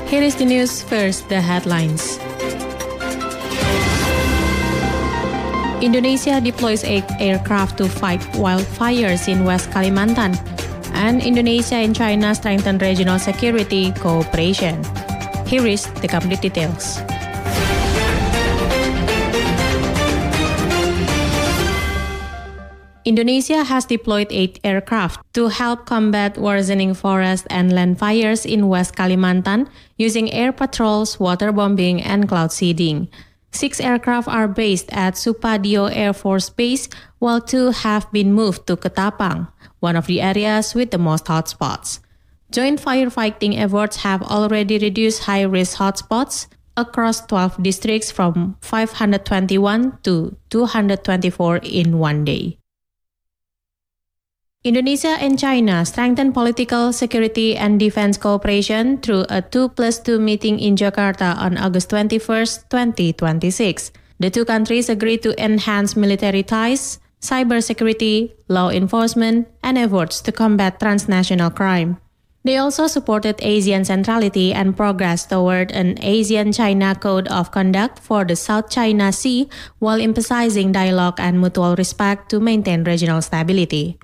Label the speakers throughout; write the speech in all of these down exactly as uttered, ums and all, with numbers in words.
Speaker 1: Here is the news. First, the headlines. Indonesia deploys eight aircraft to fight wildfires in West Kalimantan. And Indonesia and China strengthen regional security cooperation. Here is the complete details. Indonesia has deployed eight aircraft to help combat worsening forest and land fires in West Kalimantan using air patrols, waterbombing, and cloud seeding. Six aircraft are based at Supadio Air Force Base, while two have been moved to Ketapang, one of the areas with the most hotspots. Joint firefighting efforts have already reduced high-risk hotspots across twelve districts from five hundred twenty-one to two hundred twenty-four in one day. Indonesia and China strengthen political, security, and defense cooperation through a two plus two meeting in Jakarta on August twenty-first, twenty twenty-six. The two countries agreed to enhance military ties, cybersecurity, law enforcement, and efforts to combat transnational crime. They also supported ASEAN centrality and progress toward an ASEAN-China Code of Conduct for the South China Sea while emphasizing dialogue and mutual respect to maintain regional stability.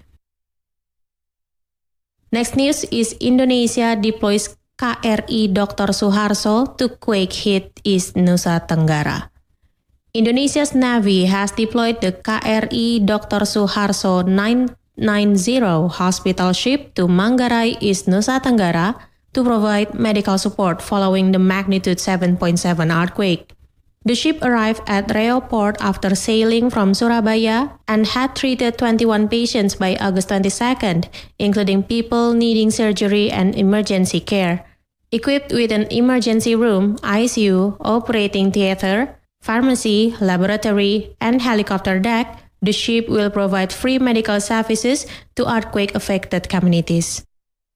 Speaker 1: Next news is Indonesia deploys K R I Doctor Suharto to quake-hit East Nusa Tenggara. Indonesia's Navy has deployed the K R I Doctor Suharto nine ninety hospital ship to Manggarai, East Nusa Tenggara to provide medical support following the magnitude seven point seven earthquake. The ship arrived at Reo Port after sailing from Surabaya and had treated twenty-one patients by August twenty-second, including people needing surgery and emergency care. Equipped with an emergency room, I C U, operating theater, pharmacy, laboratory, and helicopter deck, the ship will provide free medical services to earthquake-affected communities.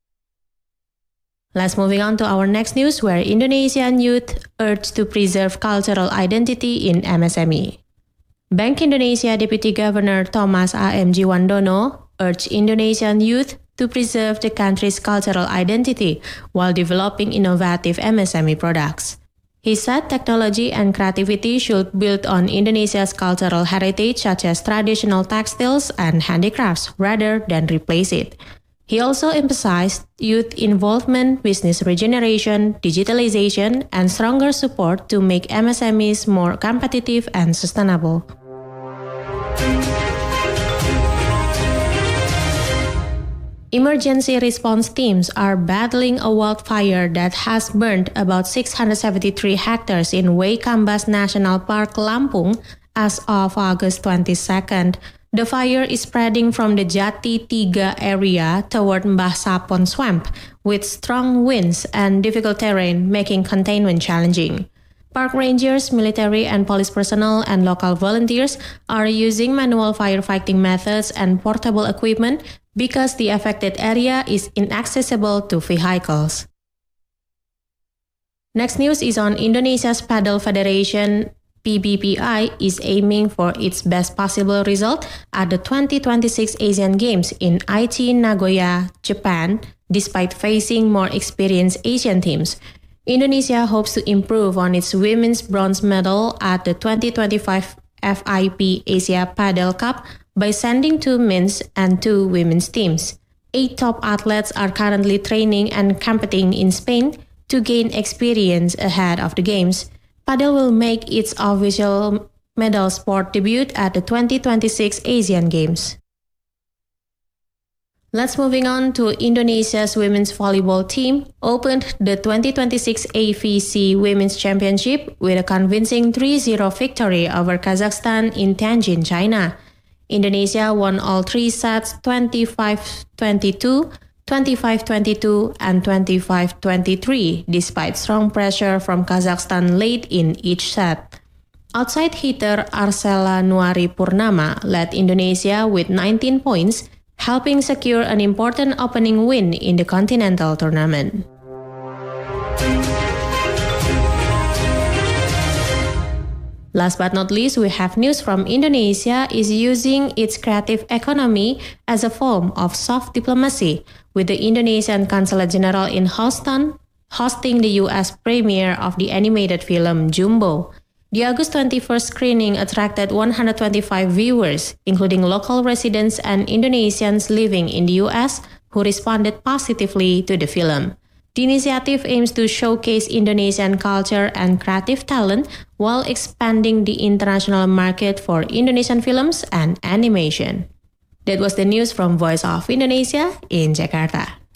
Speaker 1: Let's moving on to our next news, where Indonesian youth urged to preserve cultural identity in M S M E. Bank Indonesia Deputy Governor Thomas A M Jiwandono urged Indonesian youth to preserve the country's cultural identity while developing innovative M S M E products. He said technology and creativity should build on Indonesia's cultural heritage such as traditional textiles and handicrafts rather than replace it. He also emphasized youth involvement, business regeneration, digitalization, and stronger support to make M S M Es more competitive and sustainable. Emergency response teams are battling a wildfire that has burned about six hundred seventy-three hectares in Waikambas National Park, Lampung, as of August twenty-second. The fire is spreading from the Jati Tiga area toward Mbah Sapon Swamp, with strong winds and difficult terrain making containment challenging. Park rangers, military and police personnel, and local volunteers are using manual firefighting methods and portable equipment because the affected area is inaccessible to vehicles. Next news is on Indonesia's Padel Federation. P B P I is aiming for its best possible result at the twenty twenty-six Asian Games in Aichi, Nagoya, Japan, despite facing more experienced Asian teams. Indonesia hopes to improve on its women's bronze medal at the twenty twenty-five F I P Asia Padel Cup by sending two men's and two women's teams. Eight top athletes are currently training and competing in Spain to gain experience ahead of the Games. Padel will make its official medal sport debut at the twenty twenty-six Asian Games. Let's moving on to Indonesia's women's volleyball team opened the twenty twenty-six A V C Women's Championship with a convincing three zero victory over Kazakhstan in Tianjin, China. Indonesia won all three sets twenty-five twenty-two, twenty-five twenty-two, and twenty-five twenty-three, despite strong pressure from Kazakhstan late in each set. Outside hitter Arcela Nuari Purnama led Indonesia with nineteen points, helping secure an important opening win in the continental tournament. Last but not least, we have news from Indonesia is using its creative economy as a form of soft diplomacy, with the Indonesian Consulate General in Houston hosting the U S premiere of the animated film Jumbo. The August twenty-first screening attracted one hundred twenty-five viewers, including local residents and Indonesians living in the U S who responded positively to the film. The initiative aims to showcase Indonesian culture and creative talent while expanding the international market for Indonesian films and animation. That was the news from Voice of Indonesia in Jakarta.